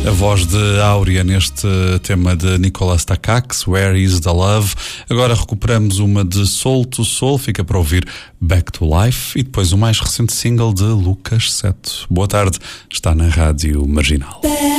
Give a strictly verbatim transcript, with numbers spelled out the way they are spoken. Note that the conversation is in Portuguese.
A voz de Áurea neste tema de Nicolas Takacs, Where is the Love? Agora recuperamos uma de Soul to Soul, fica para ouvir Back to Life, e depois o mais recente single de Lucas Seto. Boa tarde, está na Rádio Marginal.